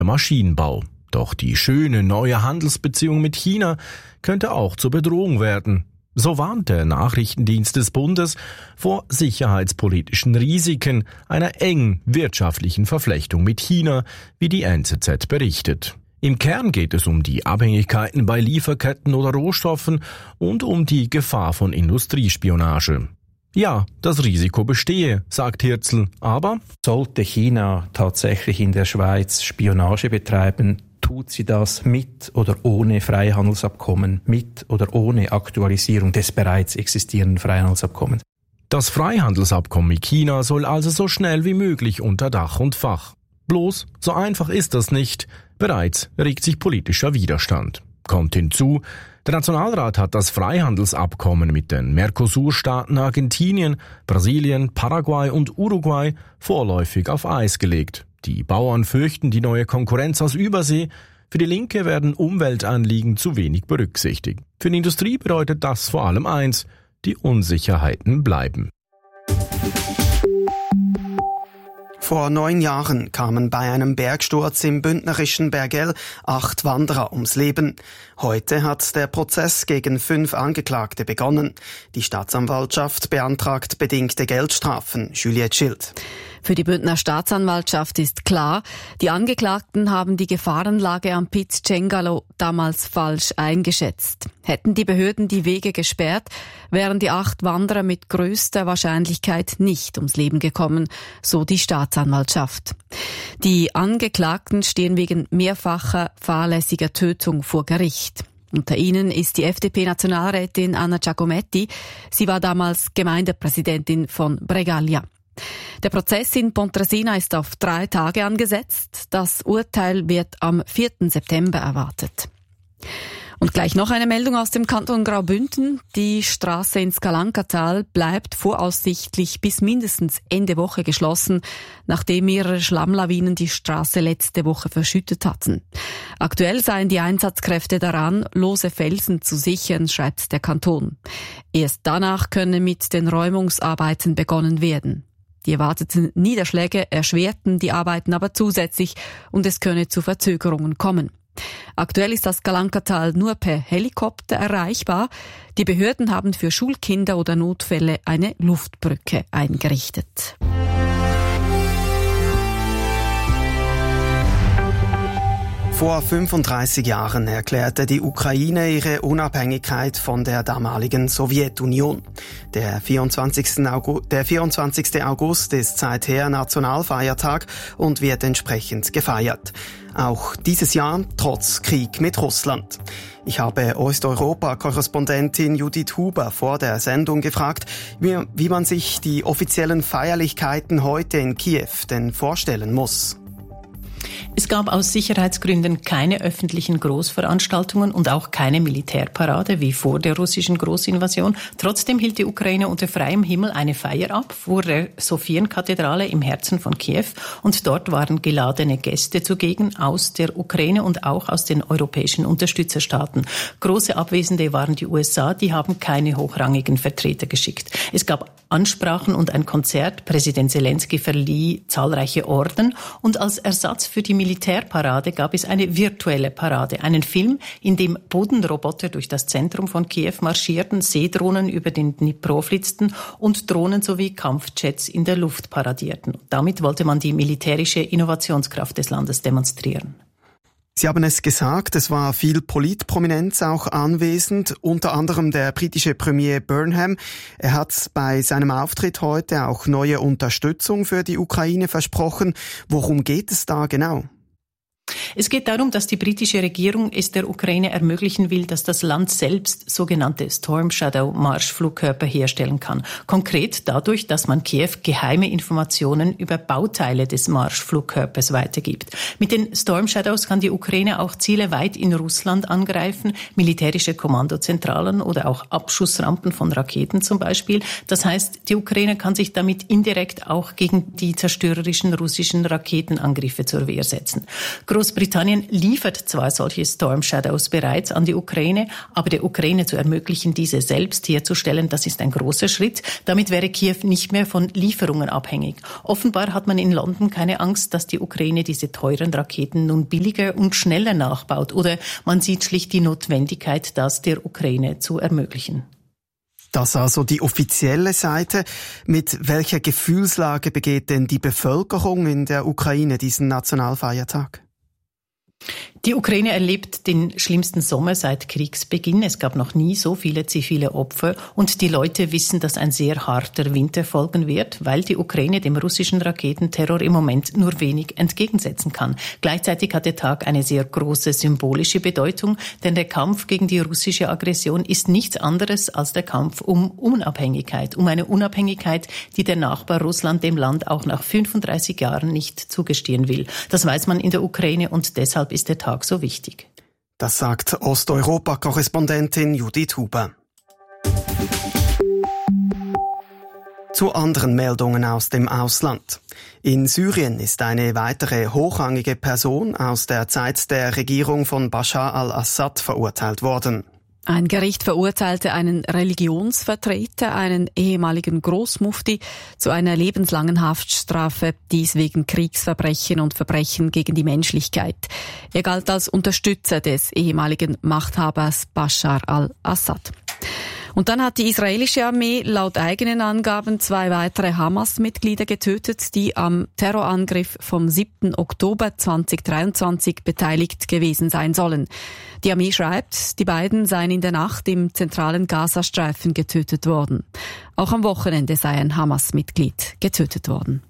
Maschinenbau. Doch die schöne neue Handelsbeziehung mit China könnte auch zur Bedrohung werden. So warnt der Nachrichtendienst des Bundes vor sicherheitspolitischen Risiken einer engen wirtschaftlichen Verflechtung mit China, wie die NZZ berichtet. Im Kern geht es um die Abhängigkeiten bei Lieferketten oder Rohstoffen und um die Gefahr von Industriespionage. Ja, das Risiko bestehe, sagt Hirzel, aber sollte China tatsächlich in der Schweiz Spionage betreiben, tut sie das mit oder ohne Freihandelsabkommen, mit oder ohne Aktualisierung des bereits existierenden Freihandelsabkommens. Das Freihandelsabkommen mit China soll also so schnell wie möglich unter Dach und Fach. Bloß, so einfach ist das nicht. Bereits regt sich politischer Widerstand. Kommt hinzu, der Nationalrat hat das Freihandelsabkommen mit den Mercosur-Staaten Argentinien, Brasilien, Paraguay und Uruguay vorläufig auf Eis gelegt. Die Bauern fürchten die neue Konkurrenz aus Übersee. Für die Linke werden Umweltanliegen zu wenig berücksichtigt. Für die Industrie bedeutet das vor allem eins: die Unsicherheiten bleiben. Vor 9 Jahren kamen bei einem Bergsturz im bündnerischen Bergell 8 Wanderer ums Leben. Heute hat der Prozess gegen 5 Angeklagte begonnen. Die Staatsanwaltschaft beantragt bedingte Geldstrafen. Juliette Schild. Für die Bündner Staatsanwaltschaft ist klar, die Angeklagten haben die Gefahrenlage am Piz Cengalo damals falsch eingeschätzt. Hätten die Behörden die Wege gesperrt, wären die 8 Wanderer mit größter Wahrscheinlichkeit nicht ums Leben gekommen, so die Staatsanwaltschaft. Die Angeklagten stehen wegen mehrfacher fahrlässiger Tötung vor Gericht. Unter ihnen ist die FDP-Nationalrätin Anna Giacometti. Sie war damals Gemeindepräsidentin von Bregaglia. Der Prozess in Pontresina ist auf 3 Tage angesetzt. Das Urteil wird am 4. September erwartet. Und gleich noch eine Meldung aus dem Kanton Graubünden. Die Straße ins Kalankatal bleibt voraussichtlich bis mindestens Ende Woche geschlossen, nachdem mehrere Schlammlawinen die Straße letzte Woche verschüttet hatten. Aktuell seien die Einsatzkräfte daran, lose Felsen zu sichern, schreibt der Kanton. Erst danach könne mit den Räumungsarbeiten begonnen werden. Die erwarteten Niederschläge erschwerten die Arbeiten aber zusätzlich und es könne zu Verzögerungen kommen. Aktuell ist das Kalankatal nur per Helikopter erreichbar. Die Behörden haben für Schulkinder oder Notfälle eine Luftbrücke eingerichtet. Vor 35 Jahren erklärte die Ukraine ihre Unabhängigkeit von der damaligen Sowjetunion. Der 24. August ist seither Nationalfeiertag und wird entsprechend gefeiert. Auch dieses Jahr trotz Krieg mit Russland. Ich habe Osteuropa-Korrespondentin Judith Huber vor der Sendung gefragt, wie man sich die offiziellen Feierlichkeiten heute in Kiew denn vorstellen muss. Es gab aus Sicherheitsgründen keine öffentlichen Großveranstaltungen und auch keine Militärparade wie vor der russischen Großinvasion. Trotzdem hielt die Ukraine unter freiem Himmel eine Feier ab vor der Sophien-Kathedrale im Herzen von Kiew. Und dort waren geladene Gäste zugegen aus der Ukraine und auch aus den europäischen Unterstützerstaaten. Große Abwesende waren die USA, die haben keine hochrangigen Vertreter geschickt. Es gab Ansprachen und ein Konzert. Präsident Zelensky verlieh zahlreiche Orden und als Ersatz für die Militärparade gab es eine virtuelle Parade, einen Film, in dem Bodenroboter durch das Zentrum von Kiew marschierten, Seedrohnen über den Dnipro flitzten und Drohnen sowie Kampfjets in der Luft paradierten. Damit wollte man die militärische Innovationskraft des Landes demonstrieren. Sie haben es gesagt, es war viel Politprominenz auch anwesend, unter anderem der britische Premier Burnham. Er hat bei seinem Auftritt heute auch neue Unterstützung für die Ukraine versprochen. Worum geht es da genau? Es geht darum, dass die britische Regierung es der Ukraine ermöglichen will, dass das Land selbst sogenannte Storm Shadow Marschflugkörper herstellen kann. Konkret dadurch, dass man Kiew geheime Informationen über Bauteile des Marschflugkörpers weitergibt. Mit den Storm Shadows kann die Ukraine auch Ziele weit in Russland angreifen, militärische Kommandozentralen oder auch Abschussrampen von Raketen zum Beispiel. Das heißt, die Ukraine kann sich damit indirekt auch gegen die zerstörerischen russischen Raketenangriffe zur Wehr setzen. Großbritannien Britannien liefert zwar solche Storm Shadows bereits an die Ukraine, aber der Ukraine zu ermöglichen, diese selbst herzustellen, das ist ein großer Schritt. Damit wäre Kiew nicht mehr von Lieferungen abhängig. Offenbar hat man in London keine Angst, dass die Ukraine diese teuren Raketen nun billiger und schneller nachbaut. Oder man sieht schlicht die Notwendigkeit, das der Ukraine zu ermöglichen. Das also die offizielle Seite. Mit welcher Gefühlslage begeht denn die Bevölkerung in der Ukraine diesen Nationalfeiertag? Die Ukraine erlebt den schlimmsten Sommer seit Kriegsbeginn. Es gab noch nie so viele zivile Opfer und die Leute wissen, dass ein sehr harter Winter folgen wird, weil die Ukraine dem russischen Raketenterror im Moment nur wenig entgegensetzen kann. Gleichzeitig hat der Tag eine sehr große symbolische Bedeutung, denn der Kampf gegen die russische Aggression ist nichts anderes als der Kampf um Unabhängigkeit, um eine Unabhängigkeit, die der Nachbar Russland dem Land auch nach 35 Jahren nicht zugestehen will. Das weiß man in der Ukraine und deshalb ist der Tag so wichtig. Das sagt Osteuropa-Korrespondentin Judith Huber. Zu anderen Meldungen aus dem Ausland. In Syrien ist eine weitere hochrangige Person aus der Zeit der Regierung von Bashar al-Assad verurteilt worden. Ein Gericht verurteilte einen Religionsvertreter, einen ehemaligen Großmufti, zu einer lebenslangen Haftstrafe, dies wegen Kriegsverbrechen und Verbrechen gegen die Menschlichkeit. Er galt als Unterstützer des ehemaligen Machthabers Bashar al-Assad. Und dann hat die israelische Armee laut eigenen Angaben 2 weitere Hamas-Mitglieder getötet, die am Terrorangriff vom 7. Oktober 2023 beteiligt gewesen sein sollen. Die Armee schreibt, die beiden seien in der Nacht im zentralen Gazastreifen getötet worden. Auch am Wochenende sei ein Hamas-Mitglied getötet worden.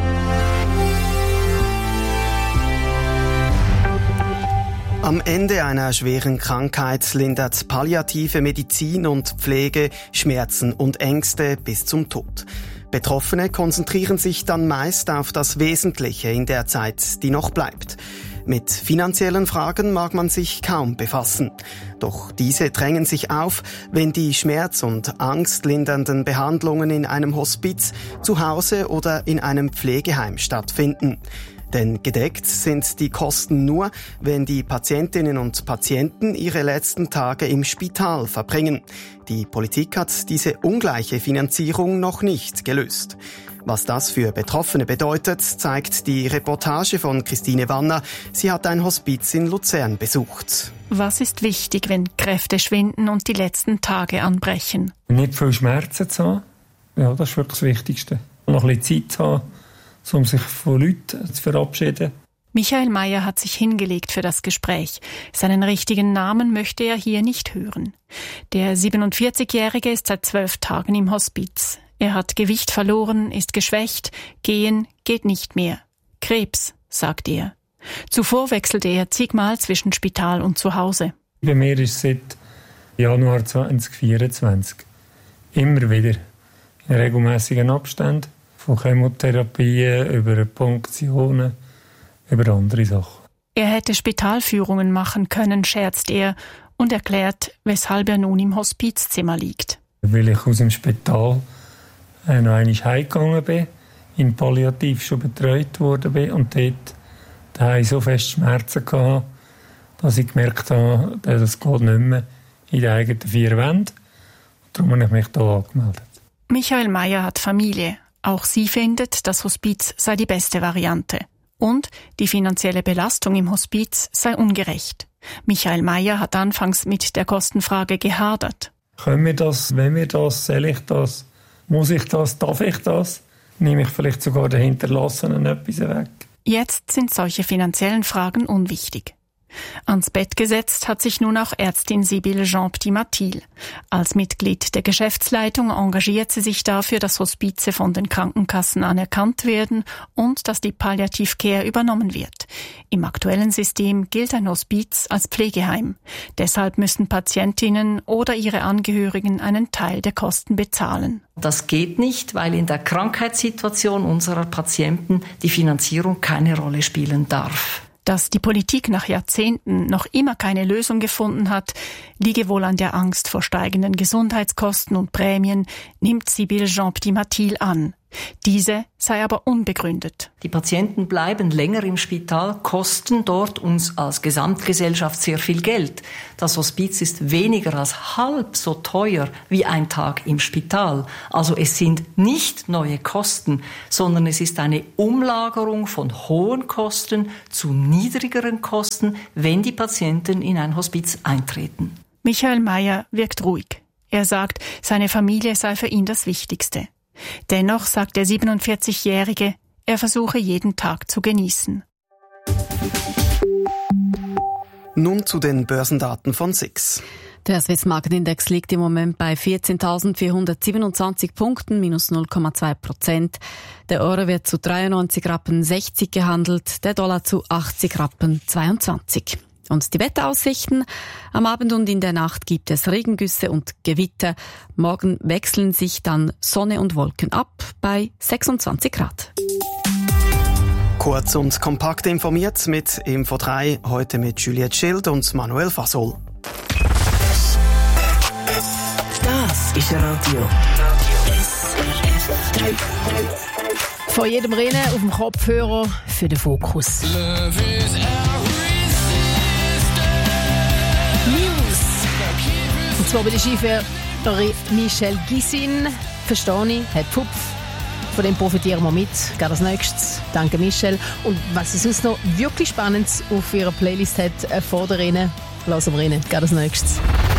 Am Ende einer schweren Krankheit lindert palliative Medizin und Pflege Schmerzen und Ängste bis zum Tod. Betroffene konzentrieren sich dann meist auf das Wesentliche in der Zeit, die noch bleibt. Mit finanziellen Fragen mag man sich kaum befassen. Doch diese drängen sich auf, wenn die schmerz- und angstlindernden Behandlungen in einem Hospiz, zu Hause oder in einem Pflegeheim stattfinden. Denn gedeckt sind die Kosten nur, wenn die Patientinnen und Patienten ihre letzten Tage im Spital verbringen. Die Politik hat diese ungleiche Finanzierung noch nicht gelöst. Was das für Betroffene bedeutet, zeigt die Reportage von Christine Wanner. Sie hat ein Hospiz in Luzern besucht. Was ist wichtig, wenn Kräfte schwinden und die letzten Tage anbrechen? Nicht viel Schmerzen zu haben. Ja, das ist wirklich das Wichtigste. Noch ein bisschen Zeit zu haben, um sich von Leuten zu verabschieden. Michael Meyer hat sich hingelegt für das Gespräch. Seinen richtigen Namen möchte er hier nicht hören. Der 47-Jährige ist seit 12 Tagen im Hospiz. Er hat Gewicht verloren, ist geschwächt, gehen geht nicht mehr. Krebs, sagt er. Zuvor wechselte er zigmal zwischen Spital und Zuhause. Bei mir ist es seit Januar 2024 immer wieder in regelmäßigen Abständen. Von Chemotherapien über Punktionen, über andere Sachen. Er hätte Spitalführungen machen können, scherzt er und erklärt, weshalb er nun im Hospizzimmer liegt. Weil ich aus dem Spital noch einmal heimgegangen bin, in Palliativ schon betreut worden bin und dort hatte ich so fest Schmerzen gehabt, dass ich gemerkt habe, das geht nicht mehr in den eigenen 4 Wänden. Darum habe ich mich hier angemeldet. Michael Meyer hat Familie. Auch sie findet, das Hospiz sei die beste Variante. Und die finanzielle Belastung im Hospiz sei ungerecht. Michael Meyer hat anfangs mit der Kostenfrage gehadert. Können wir das, wenn wir das, soll ich das, muss ich das, darf ich das? Nehme ich vielleicht sogar den Hinterlassenen etwas weg? Jetzt sind solche finanziellen Fragen unwichtig. Ans Bett gesetzt hat sich nun auch Ärztin Sibylle Jean-Ptimatil. Als Mitglied der Geschäftsleitung engagiert sie sich dafür, dass Hospize von den Krankenkassen anerkannt werden und dass die Palliative Care übernommen wird. Im aktuellen System gilt ein Hospiz als Pflegeheim. Deshalb müssen Patientinnen oder ihre Angehörigen einen Teil der Kosten bezahlen. Das geht nicht, weil in der Krankheitssituation unserer Patienten die Finanzierung keine Rolle spielen darf. Dass die Politik nach Jahrzehnten noch immer keine Lösung gefunden hat, liege wohl an der Angst vor steigenden Gesundheitskosten und Prämien, nimmt Sibylle Jean-Ptimatil an. Diese sei aber unbegründet. Die Patienten bleiben länger im Spital, kosten dort uns als Gesamtgesellschaft sehr viel Geld. Das Hospiz ist weniger als halb so teuer wie ein Tag im Spital. Also es sind nicht neue Kosten, sondern es ist eine Umlagerung von hohen Kosten zu niedrigeren Kosten, wenn die Patienten in ein Hospiz eintreten. Michael Mayer wirkt ruhig. Er sagt, seine Familie sei für ihn das Wichtigste. Dennoch sagt der 47-Jährige, er versuche jeden Tag zu genießen. Nun zu den Börsendaten von SIX. Der Swiss Marketindex liegt im Moment bei 14.427 Punkten, minus 0,2%. Der Euro wird zu 93,60 Rappen gehandelt, der Dollar zu 80,22 Rappen. Und die Wetteraussichten: Am Abend und in der Nacht gibt es Regengüsse und Gewitter. Morgen wechseln sich dann Sonne und Wolken ab bei 26 Grad. Kurz und kompakt informiert mit Info 3, heute mit Juliette Schild und Manuel Fasol. Das ist Radio SRF 3. Vor jedem Rennen auf dem Kopfhörer für den Fokus. News. Und zwar bei der Skifahrerin Michelle Gysin. Verstehe ich, hat Pfupf. Von dem profitieren wir mit. Geht als nächstes. Danke, Michelle. Und was sie sonst noch wirklich Spannendes auf ihrer Playlist hat vor der Rennen, lassen wir rein. Geht als nächstes.